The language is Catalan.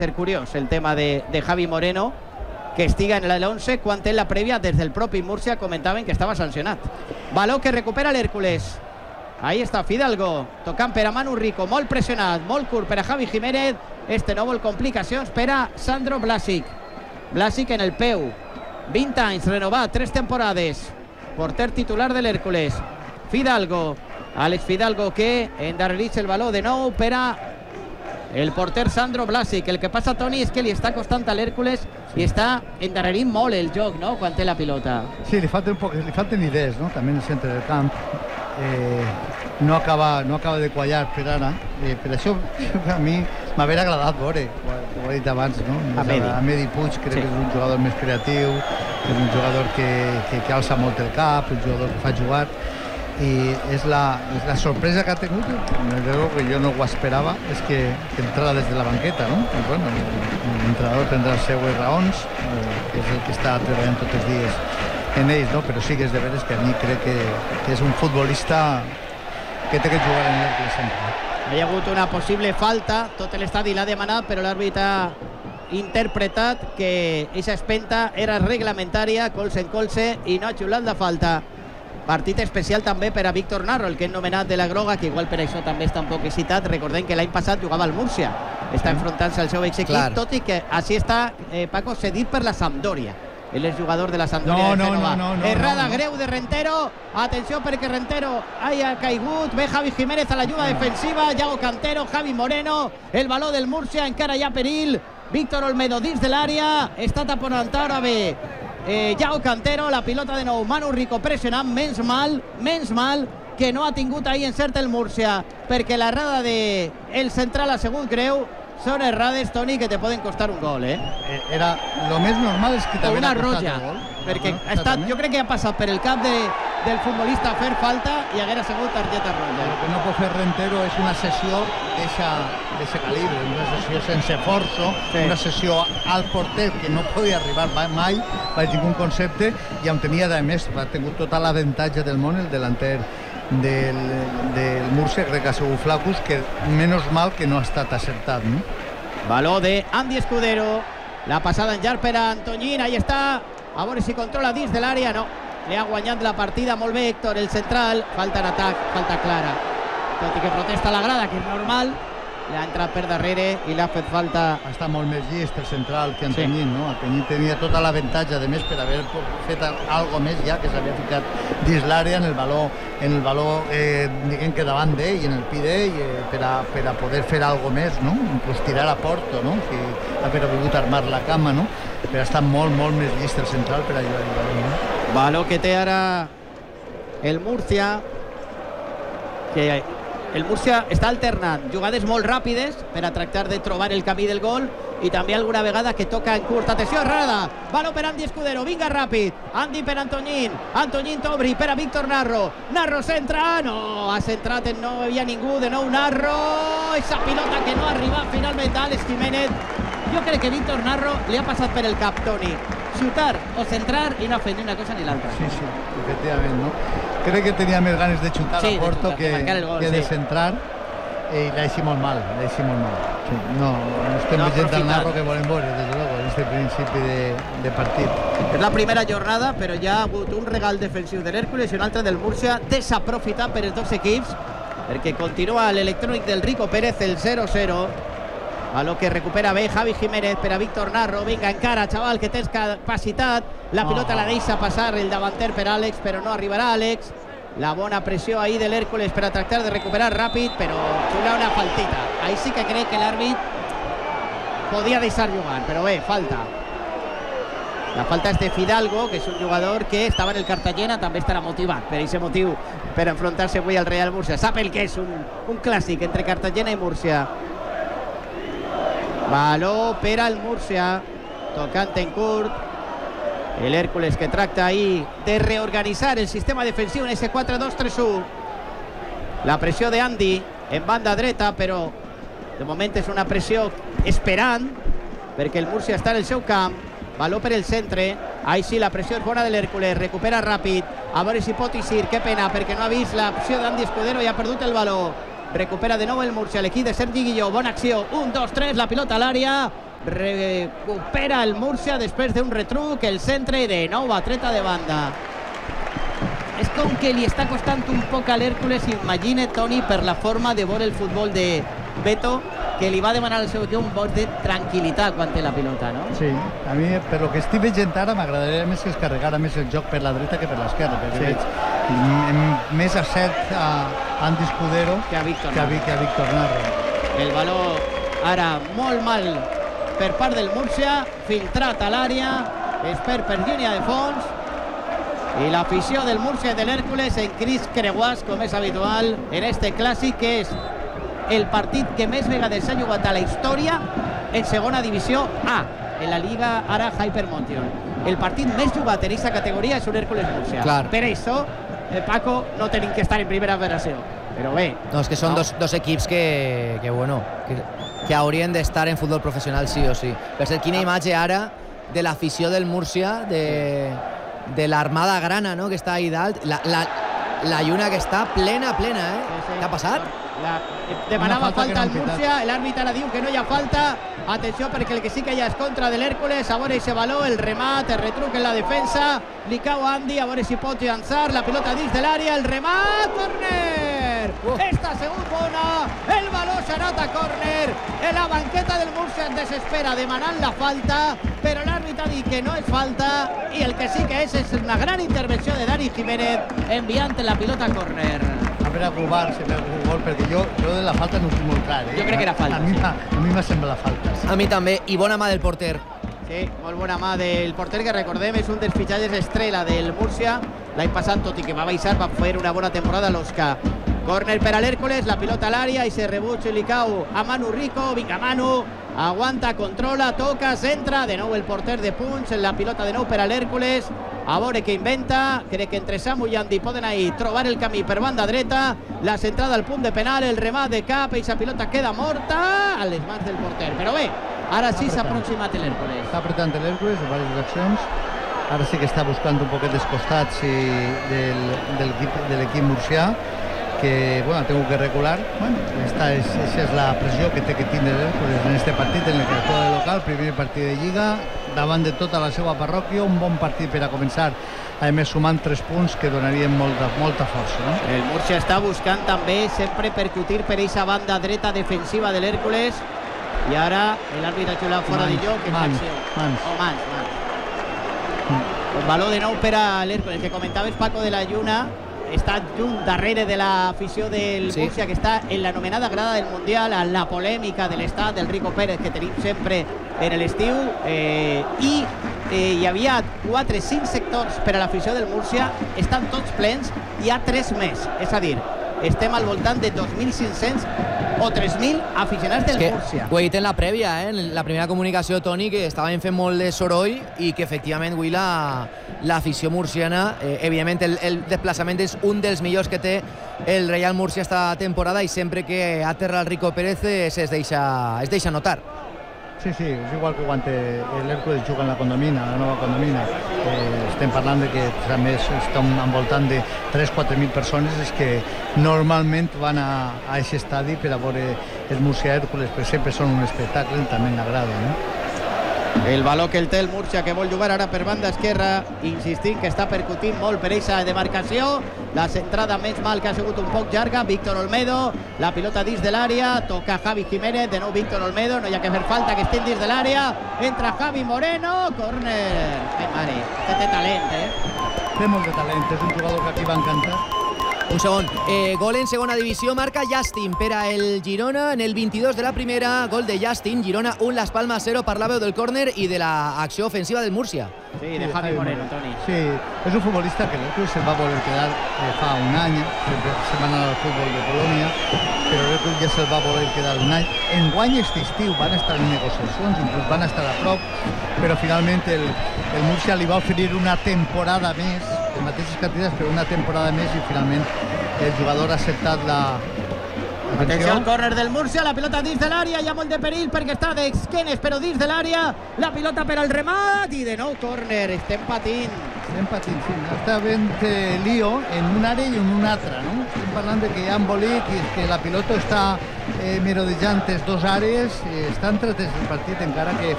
ser curiós el tema de Javi Moreno, que estiga en el 11 quan en la prèvia des del propi Múrcia comentaven que estava sancionat. Baló que recupera l'Hèrcules. Ahí està Fidalgo, tocant per a Manu Rico, molt pressionat, molt curt per a Javi Jiménez. Este no vol complicacions per a Sandro Blasic. Blasic en el peu, 20 anys, renovat, 3 temporades, porter titular de l'Hèrcules. Fidalgo, Àlex Fidalgo, que endarreritza el baló de nou per a el porter Sandro Blasic. El que passa, Toni, és que li està costant a l'Hèrcules i està endarrerint molt el joc, no?, quan té la pilota. Sí, li falten idees, no?, també en el centre del camp. No acaba de quallar per ara. Per això a mi m'hauria agradat veure, ho he dit abans, no? A Medi Puig crec que és un jugador més creatiu, és un jugador que alça molt el cap, un jugador que fa jugar, i és la sorpresa que ha tingut, que jo no ho esperava, és que entrarà des de la banqueta, no? Pues bueno, l'entrenador tindrà les seues raons, que és el que està treballant tots els dies en ells, no? Però sí que és de veres que a mi crec que és un futbolista que té que jugar en l'Hèrcules sempre. Hi ha hagut una possible falta, tot l'estadi l'ha demanat, però l'àrbitre ha interpretat que aquesta espenta era reglamentària, colze en colze, i no ha xiulat la falta. Partit especial també per a Víctor Narro, el que hem nomenat de la groga, que igual per això també està un poc excitat. Recordem que l'any passat jugava al Múrcia, està enfrontant-se al seu exequip, tot i que així està, Paco, cedit per la Sampdoria. Ell és jugador de la Sampdoria de Génova. Errada greu de Rentero, atenció perquè Rentero ha caigut, ve Javi Jiménez a l'ajuda defensiva, Yago Cantero, Javi Moreno, el baló del Múrcia, encara hi ha perill, Víctor Olmedo dins de l'àrea, està taponant ara bé Yago Cantero, la pilota de nou, Manu Rico pressionant, menys mal que no ha tingut ahí encert el Múrcia, perquè l'errada del central ha sigut greu. Són errades, Toni, que te poden costar un gol, Era lo més normal és que també una roja, perquè jo crec que ha passat per el cap del futbolista a fer falta i haguera sigut targeta roja. El que no pot fer Rentero és una sessió d'aquest calibre, una sessió sense força, una sessió al porter que no podia arribar mai baix ningú concepte, i on tenia, a més, ha tingut tota l'avantatge del món el delanter del Múrcia, crec que ha sigut Flacus, que menys mal que no ha estat acertat, no? Baló de Andy Escudero, la passada en llarg per a Antoñín, ahí està, a veure si controla dins de l'àrea, no, li ha guanyat la partida molt bé Héctor, el central, falta en atac, falta clara, tot i que protesta la grada, que és normal, li ha entrat per darrere i l'ha fet falta. Està molt més llest el central que Antoñín, no? Antoñín tenia tota l'avantatge, de més, per haver fet algo més ja, que s'havia ficat dins l'àrea en el baló, diguem que davant d'ell i en el pi d'ell, per a poder fer algo més, no? Inclús tirar a Porto, no? Que haver volgut armar la cama, no? Però està molt més llest el central per ajudar el baló, no? Baló que té ara el Múrcia, que el Múrcia està alternant jugades molt ràpides per a tractar de trobar el camí del gol i també alguna vegada que toca en curt. Atenció, errada, baló per Andy Escudero, vinga ràpid, Andy per Antoñín, Antoñín t'obri per a Víctor Narro, Narro centra, no, ha centrat, no hi havia ningú, de nou Narro, esa pilota que no ha arribat finalment a Àlex Jiménez. Jo crec que Víctor Narro li ha passat per el cap, Toni, xutar o centrar i no ha fet ni una cosa ni l'altra. Sí, efectivament, no? Crec que tenia més ganes de xutar a Porto que de centrar, i l'ha deixat molt mal, Sí, no estem veient el Narro que volem veure, des de luego, en este principi de partit. És la primera jornada, però ja ha hagut un regal defensiu de l'Hèrcules i un altre del Múrcia, desaprofitat per els dos equips, perquè continua l'electrònic del Rico Pérez, el 0-0. A lo que recupera bé Javi Jiménez per a Víctor Narro. Vinga, encara, xaval, que tens capacitat. La pilota la deixa passar el davanter per Àlex, però no arribarà Àlex. La bona pressió ahí de l'Hèrcules per a tractar de recuperar ràpid, però xula una faltita. Ahí sí que crec que l'àrbit podia deixar jugar, però bé, falta. La falta és de Fidalgo, que és un jugador que estava en el Cartagena, també estarà motivat per aquest motiu per enfrontar-se avui al Real Múrcia. Sap el que és un clàssic entre Cartagena i Múrcia. Baló per al Múrcia, tocant en curt. El Hèrcules que tracta ahí de reorganitzar el sistema defensiu en ese 4-2-3-1. La pressió de Andy en banda dreta, però de moment és una pressió esperant, perquè el Múrcia està en el seu camp. Baló per el centre, ahí sí la pressió és bona de l'Hèrcules, recupera ràpid, a veure si pot eixir, que pena, perquè no ha vist l'opció d'Andy Escudero i ha perdut el baló. Recupera de nou el Múrcia, l'equip de Sergi Guilló, bona acció, 1, 2, 3, la pilota a l'àrea, recupera el Múrcia després d'un retruc, el centre i de nou a treta de banda. És com que li està costant un poc a l'Hèrcules, imagina, Toni, per la forma de veure el futbol de Beto, que li va demanar al seu equip un poc de tranquil·litat quan té la pilota, no? Sí, a mi, per lo que estic veient ara, m'agradaria més que es carregara més el joc per la dreta que per l'esquerra, perquè veig més acert a Andy Escudero que a Víctor Narro. El valor ara molt mal per part del Múrcia, filtrat a l'àrea, es perd per línia de fons, i l'afició del Múrcia i de l'Hèrcules en Cris Creuats, com és habitual en este clàssic, que és el partit que més vegades s'ha jugat a la història en segona divisió A, en la Lliga ara Hypermotion. El partit més jugat en aquesta categoria és un Hèrcules-Múrcia. Per això, Paco, no tenim que estar en primera federació. Però bé... No, és que són dos equips que haurien d'estar en futbol professional sí o sí. Per ser, quina imatge ara de l'afició del Múrcia, de l'armada grana, no?, que està ahí dalt, la lluna que està plena, eh? Què ha passat? Demanava falta al Múrcia, l'àrbitre ara diu que no hi ha falta. Atenció, perquè el que sí que hi ha és contra de l'Hèrcules. A veure ese valor, el remat, el retruc en la defensa, li cau a Andy, a veure si pot llançar la pilota dins de l'àrea, el remat, córner! Esta ha sigut bona, el valor s'ha anat a córner, la banqueta del Múrcia es desespera demanant la falta, però l'àrbitre ha dit que no és falta, i el que sí que és una gran intervenció de Dani Jiménez enviant la pilota a córner. A veure, a provar si veu un gol, perquè jo de la falta no ho tinc molt clar. Jo crec que era falta. A mi m'ha semblat falta. A mi també, i bona mà del porter. Sí, molt bona mà del porter, que recordem és un dels fitxatges estrella del Múrcia. L'any passat, tot i que va baixar, va fer una bona temporada a l'Osca. Córner per a l'Hèrcules, la pilota a l'àrea i se rebutja i li cau a Manu Rico. Vinga, Manu, aguanta, controla, toca, centra, de nou el porter de punts, la pilota de nou per a l'Hèrcules. A veure què inventa, crec que entre Samu i Andy poden ahir trobar el camí per banda dreta, la centrada al punt de penal, el remat de cap, i la pilota queda morta a les mans del porter. Però bé, ara sí s'ha aproximat l'Hèrcules. Està apretant l'Hèrcules en diverses accions, ara sí que està buscant un poquet dels costats de l'equip murcià, que bueno, tengo que recular. Bueno, esta es la pressió que té que tindre l'Hèrcules en este partit, en el que actua de local, primer partit de Lliga, davant de tota la seva parròquia, un bon partit per a començar, a més sumant 3 punts que donarien molta força, no? El Múrcia està buscant també sempre percutir per aquesta banda dreta defensiva de l'Hèrcules, i ara l'àrbitre ha xulat fora de lloc. Mans. El valor de nou per a l'Hèrcules, que comentaves, Paco, de la Lluna, està junt darrere de l'afició del Múrcia, que està en l'anomenada grada del Mundial, a la polèmica de l'estat del Rico Pérez que tenim sempre en l'estiu, i hi havia 4-5 sectors per a l'afició del Múrcia, estan tots plens, hi ha 3 més, és a dir, estem al voltant de 2.500 o 3.000 aficionats del Múrcia. Ho he dit en la prèvia, en la primera comunicació, Toni, que estaven fent molt de soroll i que efectivament avui l'afició murciana, evidentment el desplaçament és un dels millors que té el Real Múrcia esta temporada, i sempre que aterra el Rico Pérez es deixa notar. Sí, és igual que quan l'Hèrcules juga en la Condomina, la nova Condomina. Estem parlant de que també estem envoltant de 3-4.000 persones, és que normalment van a aquest estadi per a veure el Múrcia Hèrcules, perquè sempre són un espectacle, també m'agrada, no? El valor que el té el Múrcia, que vol jugar ara per banda esquerra, insistint que està percutint molt per aquesta demarcació. La centrada menys mal, que ha sigut un poc llarga. Víctor Olmedo, la pilota dins de l'àrea, toca Javi Jiménez, de nou Víctor Olmedo, no hi ha que fer falta que estem dins de l'àrea, entra Javi Moreno, córner. Ai, mare, que té talent, Té molt de talent, és un jugador que aquí va encantar. Un segon, gol en segona divisió, marca Justin per a el Girona en el 22 de la primera, gol de Justin, Girona 1, Las Palmas 0, parlàveu del córner i de l'acció ofensiva del Múrcia. Sí, de Javi Moreno, Toni. Sí, és un futbolista que l'Hèrcules se'l va voler quedar fa un any, se'n va anar al futbol de Polònia, però l'Hèrcules ja se'l va voler quedar un any. Enguany aquest estiu van estar en negociacions, inclús van estar a prop, però finalment el Múrcia li va oferir una temporada més, les mateixes quantitats, però una temporada més, i finalment el jugador ha acceptat la... Atenció al córner del Múrcia, la pilota dins de l'àrea, hi ha molt de perill perquè està d'esquenes, però dins de l'àrea, la pilota per al remat, i de nou córner. Estem patint estem patint, sí. Està havent lío en una àrea i en una altra, no? Estem parlant de que hi ha embolic i que la pilota està merodejant les dues àrees, està entretès el partit, encara que